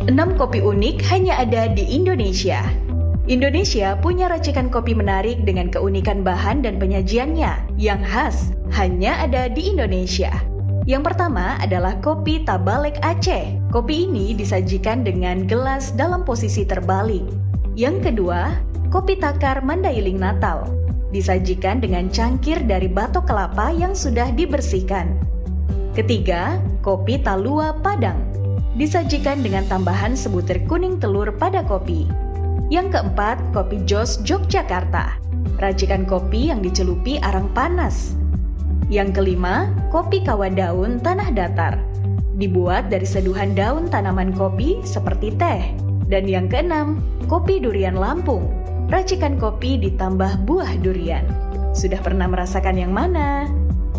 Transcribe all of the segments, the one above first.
6 kopi unik hanya ada di Indonesia. Indonesia punya racikan kopi menarik dengan keunikan bahan dan penyajiannya yang khas hanya ada di Indonesia. Yang pertama adalah kopi Tabalek Aceh. Kopi ini disajikan dengan gelas dalam posisi terbalik. Yang kedua, kopi Takar Mandailing Natal. Disajikan dengan cangkir dari batok kelapa yang sudah dibersihkan. Ketiga, kopi Talua Padang. Disajikan dengan tambahan sebutir kuning telur pada kopi. Yang keempat, kopi Jos Yogyakarta. Racikan kopi yang dicelupi arang panas. Yang kelima, kopi Kawah Daun Tanah Datar. Dibuat dari seduhan daun tanaman kopi seperti teh. Dan yang keenam, kopi Durian Lampung. Racikan kopi ditambah buah durian. Sudah pernah merasakan yang mana?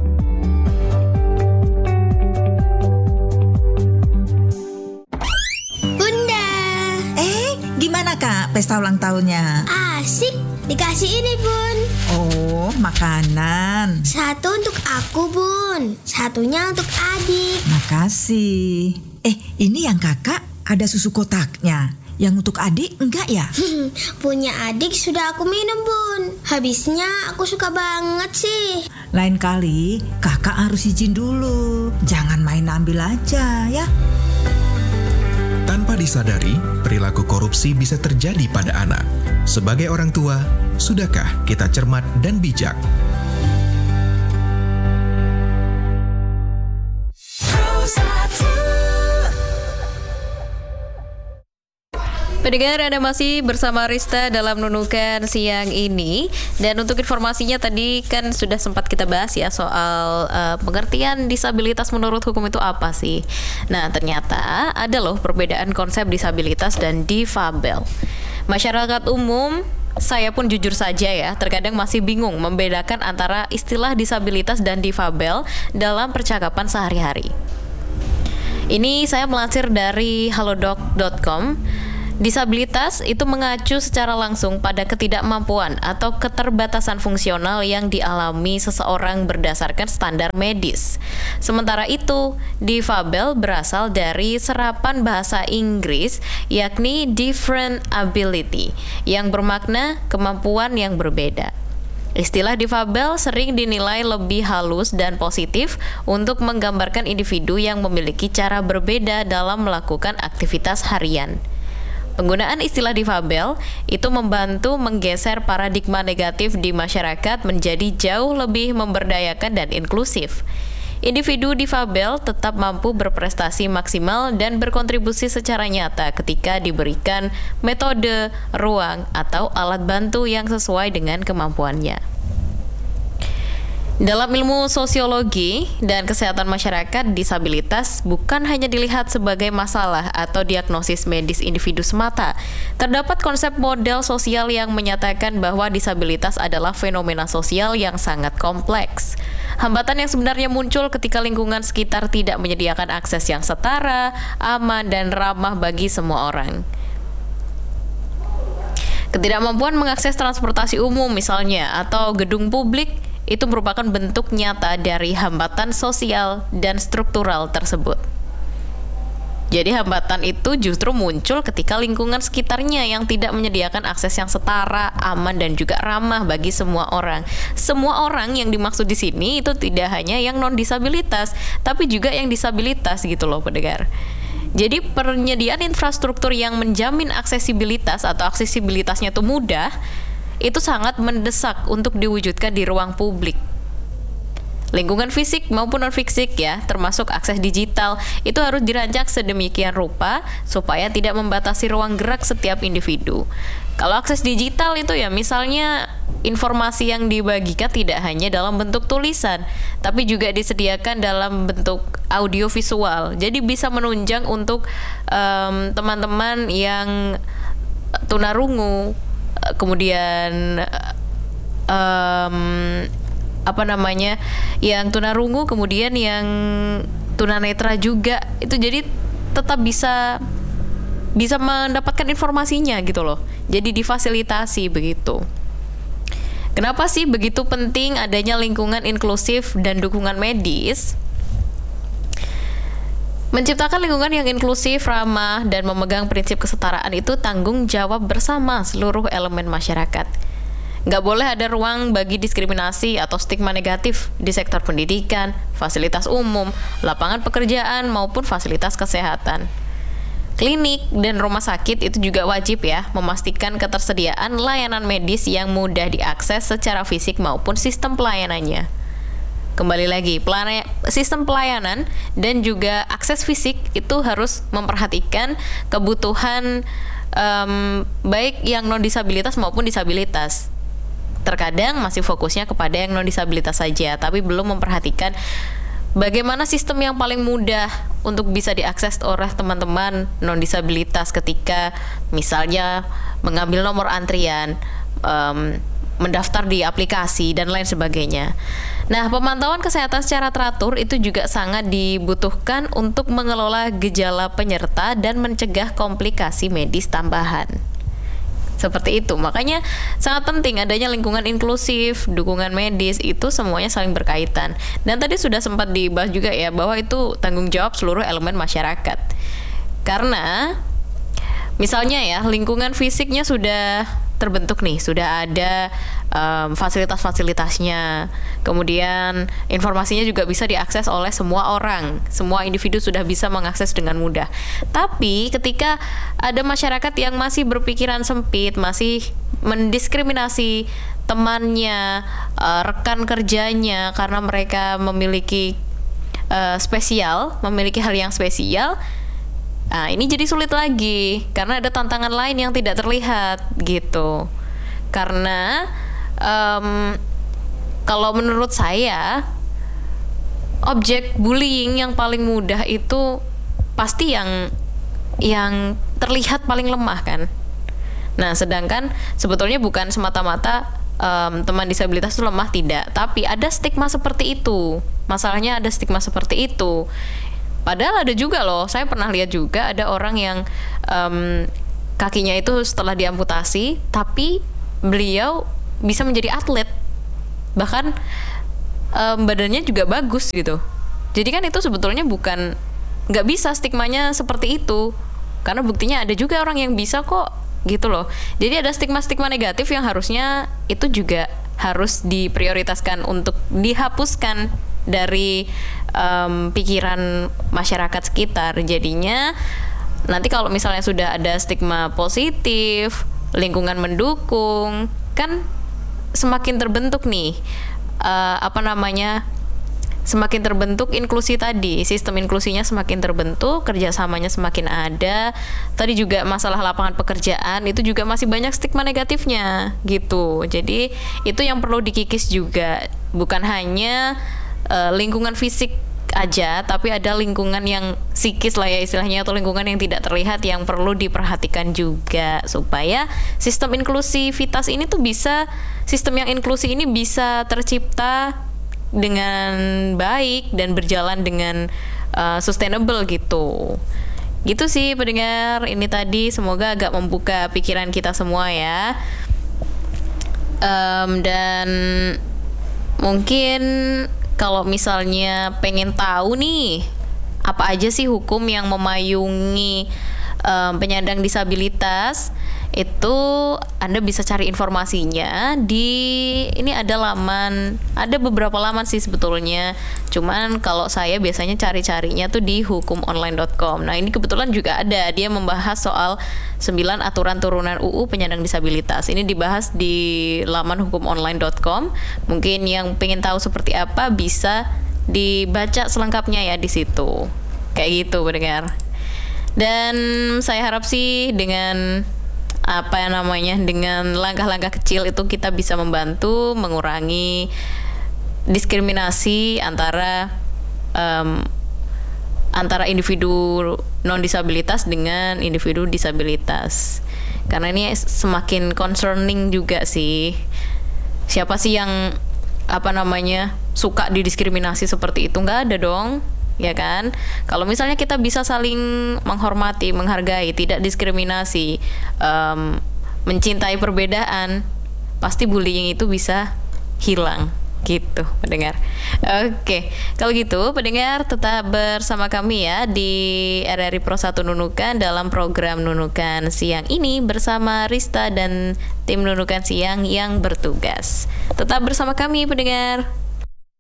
Gimana Kak pesta ulang tahunnya? Asik, dikasih ini Bun. Oh, makanan. Satu untuk aku Bun, satunya untuk adik. Makasih. Ini yang kakak ada susu kotaknya. Yang untuk adik enggak ya? Punya adik sudah aku minum Bun. Habisnya aku suka banget sih. Lain kali kakak harus izin dulu. Jangan main ambil aja ya. Tanpa disadari, perilaku korupsi bisa terjadi pada anak. Sebagai orang tua, sudahkah kita cermat dan bijak? Pendengar, Anda masih bersama Rista dalam Nunukan siang ini. Dan untuk informasinya tadi kan sudah sempat kita bahas ya soal pengertian disabilitas menurut hukum itu apa sih. Nah, ternyata ada loh perbedaan konsep disabilitas dan difabel. Masyarakat umum, saya pun jujur saja ya, terkadang masih bingung membedakan antara istilah disabilitas dan difabel dalam percakapan sehari-hari. Ini saya melansir dari halodoc.com. Disabilitas itu mengacu secara langsung pada ketidakmampuan atau keterbatasan fungsional yang dialami seseorang berdasarkan standar medis. Sementara itu, difabel berasal dari serapan bahasa Inggris yakni different ability yang bermakna kemampuan yang berbeda. Istilah difabel sering dinilai lebih halus dan positif untuk menggambarkan individu yang memiliki cara berbeda dalam melakukan aktivitas harian. Penggunaan istilah difabel itu membantu menggeser paradigma negatif di masyarakat menjadi jauh lebih memberdayakan dan inklusif. Individu difabel tetap mampu berprestasi maksimal dan berkontribusi secara nyata ketika diberikan metode, ruang, atau alat bantu yang sesuai dengan kemampuannya. Dalam ilmu sosiologi dan kesehatan masyarakat, disabilitas bukan hanya dilihat sebagai masalah atau diagnosis medis individu semata. Terdapat konsep model sosial yang menyatakan bahwa disabilitas adalah fenomena sosial yang sangat kompleks. Hambatan yang sebenarnya muncul ketika lingkungan sekitar tidak menyediakan akses yang setara, aman, dan ramah bagi semua orang. Ketidakmampuan mengakses transportasi umum misalnya, atau gedung publik, itu merupakan bentuk nyata dari hambatan sosial dan struktural tersebut. Jadi hambatan itu justru muncul ketika lingkungan sekitarnya yang tidak menyediakan akses yang setara, aman, dan juga ramah bagi semua orang. Semua orang yang dimaksud di sini itu tidak hanya yang non-disabilitas, tapi juga yang disabilitas gitu loh pendengar. Jadi penyediaan infrastruktur yang menjamin aksesibilitas atau aksesibilitasnya itu mudah, itu sangat mendesak untuk diwujudkan di ruang publik. Lingkungan fisik maupun non-fisik ya, termasuk akses digital, itu harus dirancang sedemikian rupa supaya tidak membatasi ruang gerak setiap individu. Kalau akses digital itu ya misalnya informasi yang dibagikan tidak hanya dalam bentuk tulisan, tapi juga disediakan dalam bentuk audio visual. Jadi bisa menunjang untuk teman-teman yang tunarungu, kemudian yang tunarungu, kemudian yang tunanetra juga, itu jadi tetap bisa mendapatkan informasinya gitu loh. Jadi difasilitasi begitu. Kenapa sih begitu penting adanya lingkungan inklusif dan dukungan medis? Menciptakan lingkungan yang inklusif, ramah, dan memegang prinsip kesetaraan itu tanggung jawab bersama seluruh elemen masyarakat. Nggak boleh ada ruang bagi diskriminasi atau stigma negatif di sektor pendidikan, fasilitas umum, lapangan pekerjaan, maupun fasilitas kesehatan. Klinik dan rumah sakit itu juga wajib ya memastikan ketersediaan layanan medis yang mudah diakses secara fisik maupun sistem pelayanannya. Kembali lagi, sistem pelayanan dan juga akses fisik itu harus memperhatikan kebutuhan baik yang non-disabilitas maupun disabilitas. Terkadang masih fokusnya kepada yang non-disabilitas saja, tapi belum memperhatikan bagaimana sistem yang paling mudah untuk bisa diakses oleh teman-teman non-disabilitas ketika misalnya mengambil nomor antrian, mendaftar di aplikasi, dan lain sebagainya. Nah, pemantauan kesehatan secara teratur itu juga sangat dibutuhkan untuk mengelola gejala penyerta dan mencegah komplikasi medis tambahan. Seperti itu, makanya sangat penting adanya lingkungan inklusif, dukungan medis, itu semuanya saling berkaitan. Dan tadi sudah sempat dibahas juga ya, bahwa itu tanggung jawab seluruh elemen masyarakat. Karena misalnya ya, lingkungan fisiknya sudah terbentuk nih, sudah ada fasilitas-fasilitasnya, kemudian informasinya juga bisa diakses oleh semua orang, semua individu sudah bisa mengakses dengan mudah. Tapi ketika ada masyarakat yang masih berpikiran sempit, masih mendiskriminasi temannya, rekan kerjanya karena mereka memiliki memiliki hal yang spesial, nah, ini jadi sulit lagi karena ada tantangan lain yang tidak terlihat gitu. Karena kalau menurut saya objek bullying yang paling mudah itu pasti yang terlihat paling lemah kan. Nah, sedangkan sebetulnya bukan semata-mata teman disabilitas itu lemah, tidak, tapi ada stigma seperti itu. Masalahnya ada stigma seperti itu. Padahal ada juga loh, saya pernah lihat juga ada orang yang kakinya itu setelah diamputasi, tapi beliau bisa menjadi atlet, bahkan badannya juga bagus gitu. Jadi kan itu sebetulnya nggak bisa stigmanya seperti itu, karena buktinya ada juga orang yang bisa kok gitu loh. Jadi ada stigma-stigma negatif yang harusnya itu juga harus diprioritaskan untuk dihapuskan dari pikiran masyarakat sekitar. Jadinya nanti kalau misalnya sudah ada stigma positif, lingkungan mendukung, kan semakin terbentuk nih semakin terbentuk inklusi tadi, sistem inklusinya semakin terbentuk, kerjasamanya semakin ada. Tadi juga masalah lapangan pekerjaan itu juga masih banyak stigma negatifnya gitu. Jadi itu yang perlu dikikis juga, bukan hanya lingkungan fisik aja, tapi ada lingkungan yang psikis lah ya istilahnya, atau lingkungan yang tidak terlihat yang perlu diperhatikan juga supaya sistem inklusivitas ini tuh sistem yang inklusi ini bisa tercipta dengan baik dan berjalan dengan sustainable gitu. Gitu sih pendengar, ini tadi semoga agak membuka pikiran kita semua ya. Dan mungkin kalau misalnya pengen tahu nih apa aja sih hukum yang memayungi penyandang disabilitas, itu Anda bisa cari informasinya ini ada beberapa laman sih sebetulnya. Cuman kalau saya biasanya cari-carinya tuh di hukumonline.com. Nah, ini kebetulan juga ada, dia membahas soal 9 aturan turunan UU penyandang disabilitas. Ini dibahas di laman hukumonline.com. Mungkin yang pengen tahu seperti apa bisa dibaca selengkapnya ya di situ. Kayak gitu pendengar. Dan saya harap sih dengan dengan langkah-langkah kecil itu kita bisa membantu mengurangi diskriminasi antara individu non disabilitas dengan individu disabilitas. Karena ini semakin concerning juga sih. Siapa sih yang suka didiskriminasi seperti itu? Nggak ada dong, ya kan? Kalau misalnya kita bisa saling menghormati, menghargai, tidak diskriminasi, mencintai perbedaan, pasti bullying itu bisa hilang Gitu, pendengar. Oke, kalau gitu pendengar tetap bersama kami ya di RRI Pro 1 Nunukan dalam program Nunukan Siang ini bersama Rista dan tim Nunukan Siang yang bertugas. Tetap bersama kami pendengar.